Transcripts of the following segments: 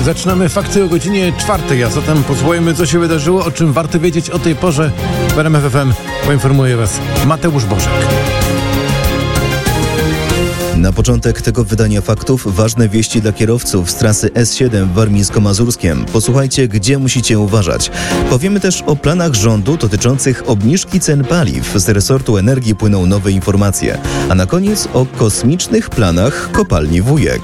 Zaczynamy fakty o godzinie 4, a zatem posłuchajmy, co się wydarzyło, o czym warto wiedzieć o tej porze. W RMF FM poinformuje Was Mateusz Bożek. Na początek tego wydania faktów ważne wieści dla kierowców z trasy S7 w Warmińsko-Mazurskiem. Posłuchajcie, gdzie musicie uważać. Powiemy też o planach rządu dotyczących obniżki cen paliw. Z resortu energii płyną nowe informacje. A na koniec o kosmicznych planach kopalni Wujek.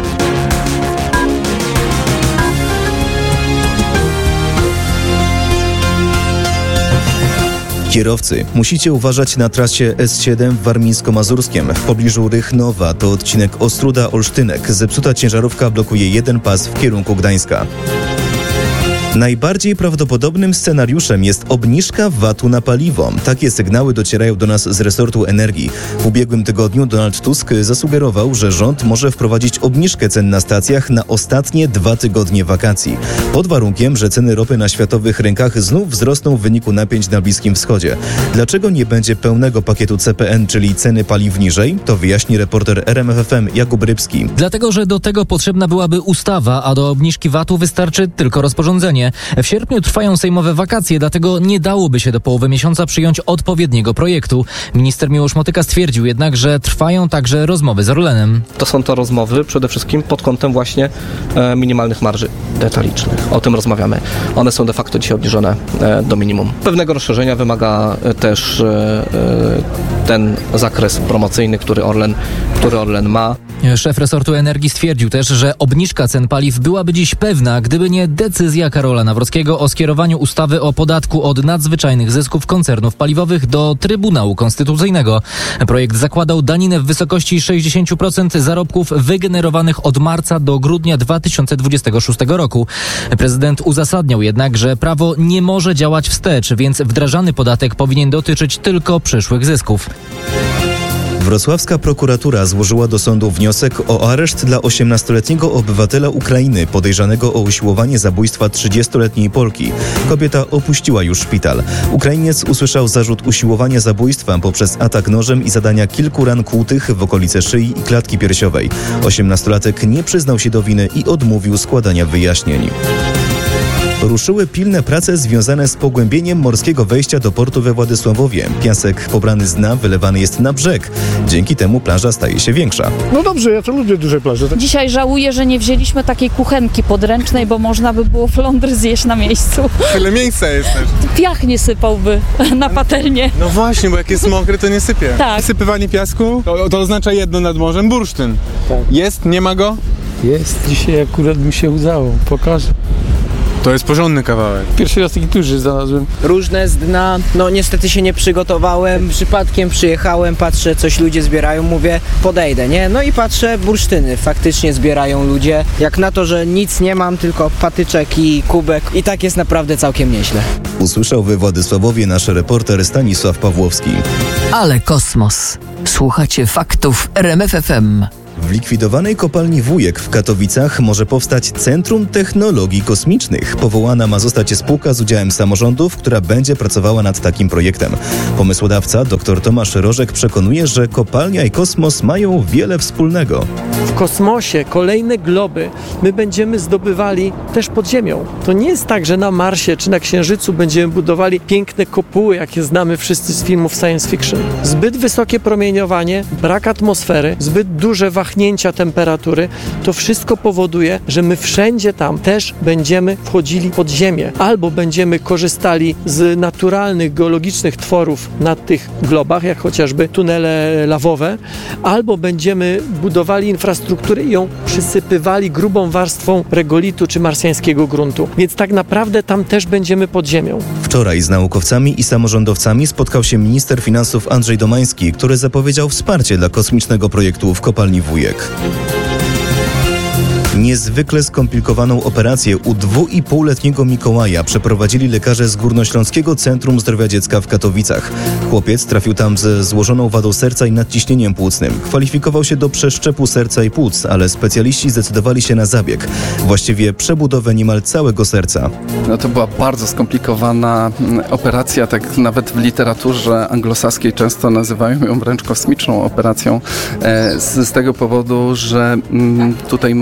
Kierowcy, musicie uważać na trasie S7 w Warmińsko-Mazurskiem. W pobliżu Rychnowa to odcinek Ostróda-Olsztynek. Zepsuta ciężarówka blokuje jeden pas w kierunku Gdańska. Najbardziej prawdopodobnym scenariuszem jest obniżka VAT-u na paliwo. Takie sygnały docierają do nas z resortu energii. W ubiegłym tygodniu Donald Tusk zasugerował, że rząd może wprowadzić obniżkę cen na stacjach na ostatnie 2 tygodnie wakacji. Pod warunkiem, że ceny ropy na światowych rynkach znów wzrosną w wyniku napięć na Bliskim Wschodzie. Dlaczego nie będzie pełnego pakietu CPN, czyli ceny paliw niżej? To wyjaśni reporter RMF FM Jakub Rybski. Dlatego, że do tego potrzebna byłaby ustawa, a do obniżki VAT-u wystarczy tylko rozporządzenie. W sierpniu trwają sejmowe wakacje, dlatego nie dałoby się do połowy miesiąca przyjąć odpowiedniego projektu. Minister Miłosz Motyka stwierdził jednak, że trwają także rozmowy z Orlenem. To są to rozmowy przede wszystkim pod kątem właśnie minimalnych marży detalicznych. O tym rozmawiamy. One są de facto dzisiaj obniżone do minimum. Pewnego rozszerzenia wymaga też ten zakres promocyjny, który Orlen ma. Szef resortu energii stwierdził też, że obniżka cen paliw byłaby dziś pewna, gdyby nie decyzja Karola Nawrockiego o skierowaniu ustawy o podatku od nadzwyczajnych zysków koncernów paliwowych do Trybunału Konstytucyjnego. Projekt zakładał daninę w wysokości 60% zarobków wygenerowanych od marca do grudnia 2026 roku. Prezydent uzasadniał jednak, że prawo nie może działać wstecz, więc wdrażany podatek powinien dotyczyć tylko przyszłych zysków. Wrocławska prokuratura złożyła do sądu wniosek o areszt dla 18-letniego obywatela Ukrainy podejrzanego o usiłowanie zabójstwa 30-letniej Polki. Kobieta opuściła już szpital. Ukrainiec usłyszał zarzut usiłowania zabójstwa poprzez atak nożem i zadania kilku ran kłutych w okolice szyi i klatki piersiowej. 18-latek nie przyznał się do winy i odmówił składania wyjaśnień. Ruszyły pilne prace związane z pogłębieniem morskiego wejścia do portu we Władysławowie. Piasek pobrany z dna wylewany jest na brzeg. Dzięki temu plaża staje się większa. No dobrze, ja to lubię duże plaże. Dzisiaj żałuję, że nie wzięliśmy takiej kuchenki podręcznej, bo można by było flądry zjeść na miejscu. Tyle miejsca jest też. Piach nie sypałby na patelnię. No właśnie, bo jak jest mokry, to nie sypie. Tak. Sypywanie piasku to oznacza jedno nad morzem: bursztyn. Tak. Jest? Nie ma go? Jest. Dzisiaj akurat mi się udało. Pokażę. To jest porządny kawałek. Pierwszy raz taki duży znalazłem. Różne z dna, no niestety się nie przygotowałem, przypadkiem przyjechałem, patrzę, coś ludzie zbierają, mówię, podejdę, nie? No i patrzę, bursztyny faktycznie zbierają ludzie. Jak na to, że nic nie mam, tylko patyczek i kubek, i tak jest naprawdę całkiem nieźle. Usłyszał we Władysławowie nasz reporter Stanisław Pawłowski. Ale kosmos. Słuchacie faktów RMF FM. W likwidowanej kopalni Wujek w Katowicach może powstać Centrum Technologii Kosmicznych. Powołana ma zostać spółka z udziałem samorządów, która będzie pracowała nad takim projektem. Pomysłodawca dr Tomasz Rożek przekonuje, że kopalnia i kosmos mają wiele wspólnego. W kosmosie kolejne globy my będziemy zdobywali też pod ziemią. To nie jest tak, że na Marsie czy na Księżycu będziemy budowali piękne kopuły, jakie znamy wszyscy z filmów science fiction. Zbyt wysokie promieniowanie, brak atmosfery, zbyt duże wahnięcia temperatury, to wszystko powoduje, że my wszędzie tam też będziemy wchodzili pod ziemię. Albo będziemy korzystali z naturalnych, geologicznych tworów na tych globach, jak chociażby tunele lawowe, albo będziemy budowali infrastrukturę i ją przysypywali grubą warstwą regolitu czy marsjańskiego gruntu. Więc tak naprawdę tam też będziemy pod ziemią. Wczoraj z naukowcami i samorządowcami spotkał się minister finansów Andrzej Domański, który zapowiedział wsparcie dla kosmicznego projektu w kopalni Wujek. Niezwykle skomplikowaną operację u 2,5-letniego Mikołaja przeprowadzili lekarze z Górnośląskiego Centrum Zdrowia Dziecka w Katowicach. Chłopiec trafił tam ze złożoną wadą serca i nadciśnieniem płucnym. Kwalifikował się do przeszczepu serca i płuc, ale specjaliści zdecydowali się na zabieg. Właściwie przebudowę niemal całego serca. No to była bardzo skomplikowana operacja, tak nawet w literaturze anglosaskiej często nazywają ją wręcz kosmiczną operacją. Z tego powodu, że tutaj mamy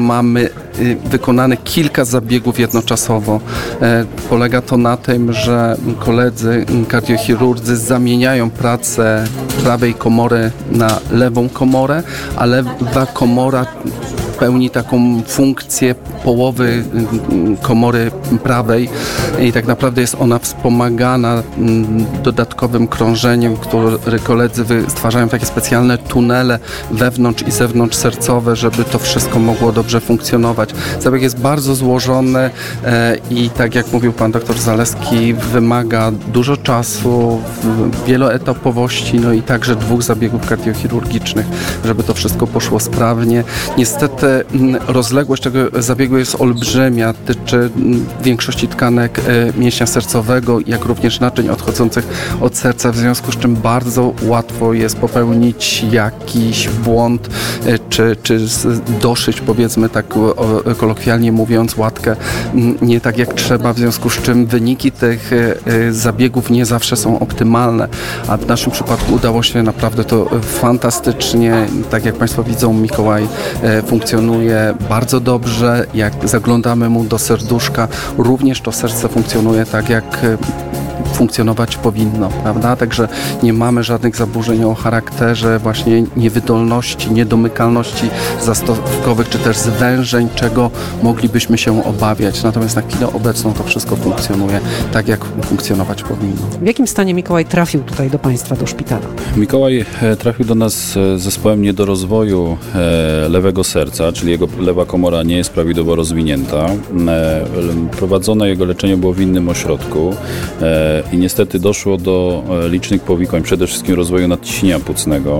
wykonane kilka zabiegów jednoczasowo. Polega to na tym, że koledzy kardiochirurdzy zamieniają pracę prawej komory na lewą komorę, a lewa komora pełni taką funkcję połowy komory prawej i tak naprawdę jest ona wspomagana dodatkowym krążeniem, które koledzy stwarzają takie specjalne tunele wewnątrz i zewnątrz sercowe, żeby to wszystko mogło dobrze funkcjonować. Zabieg jest bardzo złożony i tak jak mówił pan dr Zaleski, wymaga dużo czasu, wieloetapowości, no i także 2 zabiegów kardiochirurgicznych, żeby to wszystko poszło sprawnie. Niestety rozległość tego zabiegu jest olbrzymia, tyczy większości tkanek mięśnia sercowego, jak również naczyń odchodzących od serca, w związku z czym bardzo łatwo jest popełnić jakiś błąd, czy doszyć, powiedzmy tak kolokwialnie mówiąc, łatkę nie tak jak trzeba, w związku z czym wyniki tych zabiegów nie zawsze są optymalne, a w naszym przypadku udało się naprawdę to fantastycznie. Tak jak Państwo widzą, Mikołaj funkcjonuje bardzo dobrze. Jak zaglądamy mu do serduszka, również to serce funkcjonuje tak, jak funkcjonować powinno, prawda? Także nie mamy żadnych zaburzeń o charakterze właśnie niewydolności, niedomykalności zastawkowych, czy też zwężeń, czego moglibyśmy się obawiać. Natomiast na chwilę obecną to wszystko funkcjonuje tak, jak funkcjonować powinno. W jakim stanie Mikołaj trafił tutaj do Państwa, do szpitala? Mikołaj trafił do nas z zespołem niedorozwoju lewego serca, czyli jego lewa komora nie jest prawidłowo rozwinięta. Prowadzone jego leczenie było w innym ośrodku i niestety doszło do licznych powikłań, przede wszystkim rozwoju nadciśnienia płucnego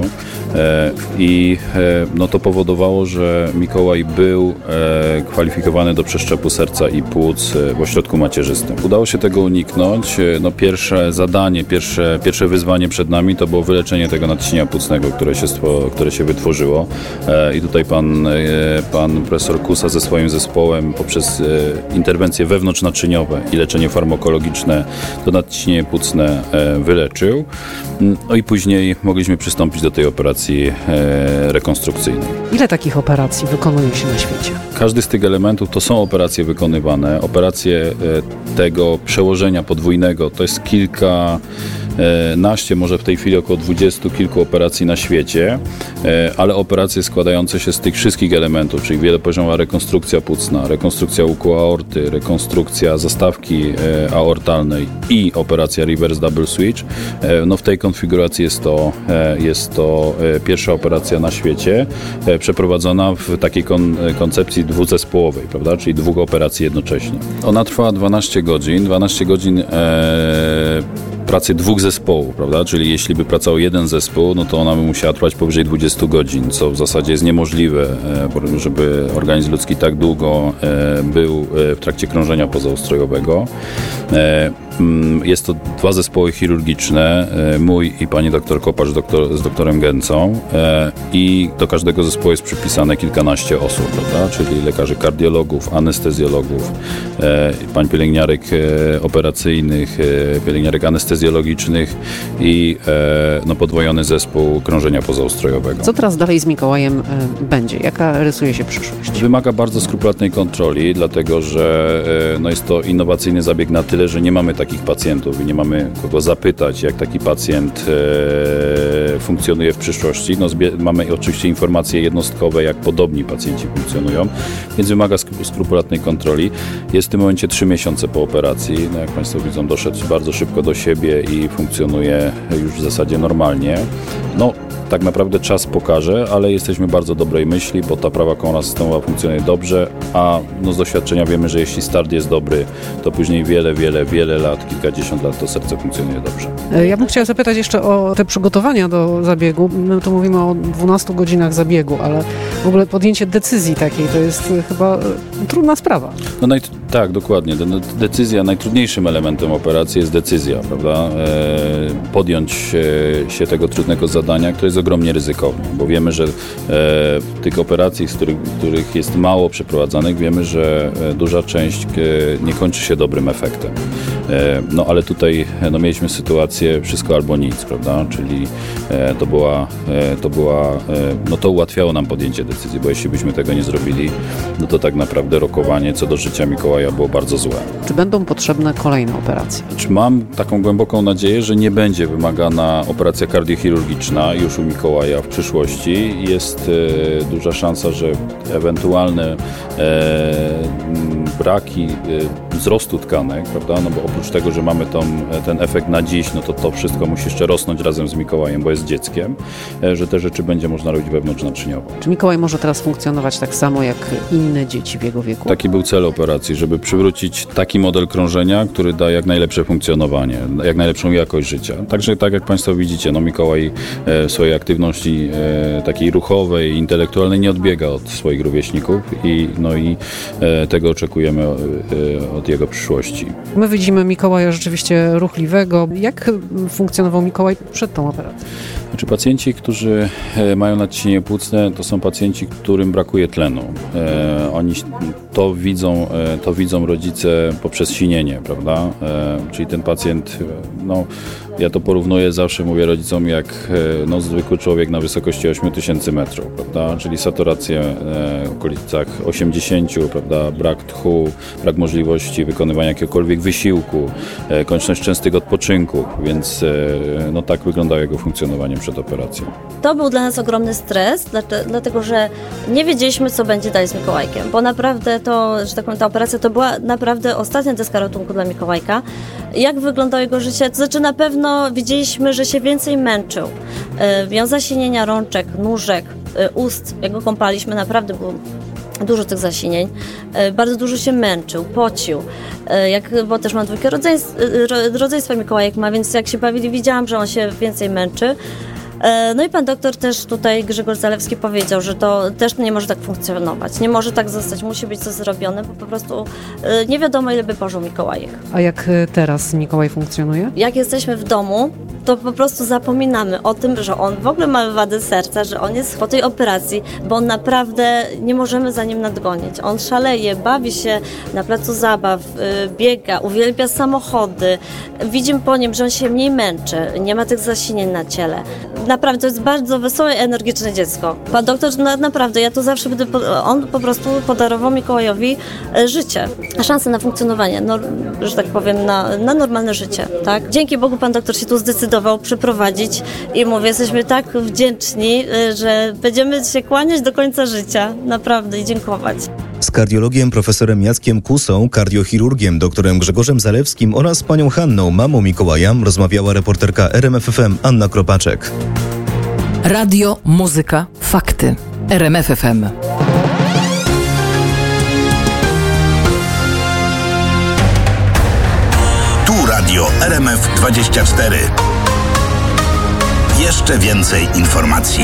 i no to powodowało, że Mikołaj był kwalifikowany do przeszczepu serca i płuc w ośrodku macierzystym. Udało się tego uniknąć. No pierwsze zadanie, pierwsze wyzwanie przed nami to było wyleczenie tego nadciśnienia płucnego, które się wytworzyło i tutaj pan profesor Kusa ze swoim zespołem poprzez interwencje wewnątrznaczyniowe i leczenie farmakologiczne to nadciśnienie płucne wyleczył. No i później mogliśmy przystąpić do tej operacji rekonstrukcyjnej. Ile takich operacji wykonuje się na świecie? Każdy z tych elementów to są operacje wykonywane. Operacje tego przełożenia podwójnego to jest kilkanaście, może w tej chwili około 20 kilku operacji na świecie, ale operacje składające się z tych wszystkich elementów, czyli wielopoziomowa rekonstrukcja płucna, rekonstrukcja łuku aorty, rekonstrukcja zastawki aortalnej i operacja reverse double switch. No w tej konfiguracji jest to pierwsza operacja na świecie przeprowadzona w takiej koncepcji dwuzespołowej, prawda? Czyli 2 operacji jednocześnie. Ona trwała 12 godzin pracy 2 zespołów, prawda? Czyli jeśli by pracował jeden zespół, no to ona by musiała trwać powyżej 20 godzin, co w zasadzie jest niemożliwe, żeby organizm ludzki tak długo był w trakcie krążenia pozaustrojowego. Jest to 2 zespoły chirurgiczne, mój i pani doktor Kopacz z doktorem Gęcą i do każdego zespołu jest przypisane kilkanaście osób, prawda? Czyli lekarzy kardiologów, anestezjologów, pań pielęgniarek operacyjnych, pielęgniarek anestezjologicznych i podwojony zespół krążenia pozaustrojowego. Co teraz dalej z Mikołajem będzie? Jaka rysuje się przyszłość? Wymaga bardzo skrupulatnej kontroli, dlatego że jest to innowacyjny zabieg na tyle, że nie mamy takich pacjentów i nie mamy kogo zapytać, jak taki pacjent funkcjonuje w przyszłości. Mamy oczywiście informacje jednostkowe, jak podobni pacjenci funkcjonują, więc wymaga skrupulatnej kontroli. Jest w tym momencie 3 miesiące po operacji. Jak Państwo widzą, doszedł bardzo szybko do siebie i funkcjonuje już w zasadzie normalnie. Tak naprawdę czas pokaże, ale jesteśmy bardzo dobrej myśli, bo ta prawa komora systemowa funkcjonuje dobrze, a z doświadczenia wiemy, że jeśli start jest dobry, to później wiele lat, kilkadziesiąt lat to serce funkcjonuje dobrze. Ja bym chciała zapytać jeszcze o te przygotowania do zabiegu. My tu mówimy o 12 godzinach zabiegu, ale w ogóle podjęcie decyzji takiej to jest chyba trudna sprawa. Tak, dokładnie. Decyzja, najtrudniejszym elementem operacji jest decyzja, prawda? Podjąć się tego trudnego zadania, które jest ogromnie ryzykowne, bo wiemy, że tych operacji, których jest mało przeprowadzanych, wiemy, że duża część nie kończy się dobrym efektem. No ale tutaj mieliśmy sytuację wszystko albo nic, prawda? Czyli to ułatwiało nam podjęcie decyzji, bo jeśli byśmy tego nie zrobili, no to tak naprawdę rokowanie co do życia Mikołaja było bardzo złe. Czy będą potrzebne kolejne operacje? Mam taką głęboką nadzieję, że nie będzie wymagana operacja kardiochirurgiczna już u Mikołaja w przyszłości. Jest duża szansa, że ewentualne braki wzrostu tkanek, prawda? No bo oprócz tego, że mamy ten efekt na dziś, no to wszystko musi jeszcze rosnąć razem z Mikołajem, bo jest dzieckiem, że te rzeczy będzie można robić wewnątrznaczyniowo. Czy Mikołaj może teraz funkcjonować tak samo jak inne dzieci w jego wieku? Taki był cel operacji, żeby przywrócić taki model krążenia, który da jak najlepsze funkcjonowanie, jak najlepszą jakość życia. Także tak jak Państwo widzicie, Mikołaj w swojej aktywności takiej ruchowej, intelektualnej nie odbiega od swoich rówieśników i tego oczekujemy od jego przyszłości. My widzimy Mikołaja rzeczywiście ruchliwego. Jak funkcjonował Mikołaj przed tą operacją? Pacjenci, którzy mają nadciśnienie płucne, to są pacjenci, którym brakuje tlenu. Oni to widzą rodzice poprzez sinienie, prawda? Czyli ten pacjent, ja to porównuję, zawsze mówię rodzicom, jak zwykły człowiek na wysokości 8000 metrów, prawda? Czyli saturacja w okolicach 80, prawda? Brak tchu, brak możliwości wykonywania jakiegokolwiek wysiłku, konieczność częstych odpoczynków, więc tak wyglądało jego funkcjonowanie przed operacją. To był dla nas ogromny stres, dlatego że nie wiedzieliśmy, co będzie dalej z Mikołajkiem, bo naprawdę ta operacja to była naprawdę ostatnia deska ratunku dla Mikołajka. Jak wyglądało jego życie? To znaczy na pewno widzieliśmy, że się więcej męczył. Miał zasinienia rączek, nóżek, ust. Jak go kąpaliśmy, naprawdę było dużo tych zasinień. Bardzo dużo się męczył, pocił. Bo też ma dwójkę rodzeństwa Mikołajek ma, więc jak się bawili, widziałam, że on się więcej męczy. No i pan doktor też tutaj, Grzegorz Zalewski, powiedział, że to też nie może tak funkcjonować. Nie może tak zostać, musi być coś zrobione, bo po prostu nie wiadomo, ile by pożył Mikołajek. A jak teraz Mikołaj funkcjonuje? Jak jesteśmy w domu, to po prostu zapominamy o tym, że on w ogóle ma wadę serca, że on jest po tej operacji, bo on naprawdę nie możemy za nim nadgonić. On szaleje, bawi się na placu zabaw, biega, uwielbia samochody. Widzimy po nim, że on się mniej męczy, nie ma tych zasinień na ciele. Naprawdę to jest bardzo wesołe i energiczne dziecko. Pan doktor, naprawdę, ja to zawsze on po prostu podarował Mikołajowi życie, szansę na funkcjonowanie, że tak powiem, na normalne życie. Tak? Dzięki Bogu pan doktor się tu zdecydował przyprowadzić i mówię, jesteśmy tak wdzięczni, że będziemy się kłaniać do końca życia, naprawdę, i dziękować. Z kardiologiem profesorem Jackiem Kusą, kardiochirurgiem doktorem Grzegorzem Zalewskim oraz panią Hanną, mamą Mikołaja, rozmawiała reporterka RMF FM Anna Kropaczek. Radio, muzyka, fakty. RMF FM. Tu radio RMF 24. Jeszcze więcej informacji.